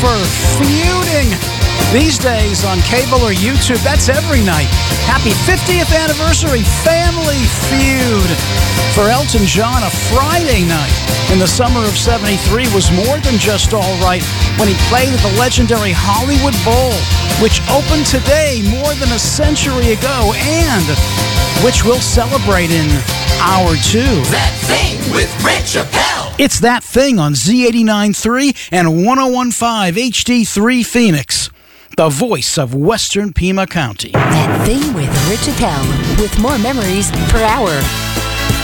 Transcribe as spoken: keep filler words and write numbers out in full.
for feuding these days on cable or YouTube. That's every night. Happy fiftieth anniversary Family Feud. For Elton John, a Friday night in the summer of seventy-three was more than just all right when he played at the legendary Hollywood Bowl, which opened today more than a century ago and which we'll celebrate in hour two. That Thing with Rich Appel. It's That Thing on Z eighty-nine point three and one oh one point five H D three Phoenix, the voice of Western Pima County. That Thing with Rich Appel, with more memories per hour.